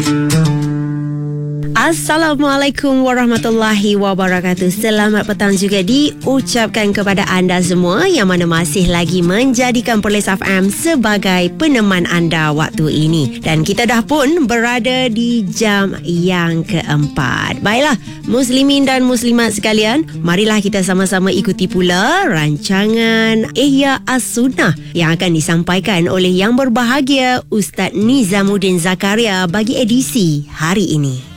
Assalamualaikum warahmatullahi wabarakatuh. Selamat petang juga diucapkan kepada anda semua yang mana masih lagi menjadikan Perlis FM sebagai peneman anda waktu ini. Dan kita dah pun berada di jam yang keempat. Baiklah, muslimin dan muslimat sekalian, marilah kita sama-sama ikuti pula rancangan Ihya As-Sunnah yang akan disampaikan oleh yang berbahagia Ustaz Nizamuddin Zakaria bagi edisi hari ini.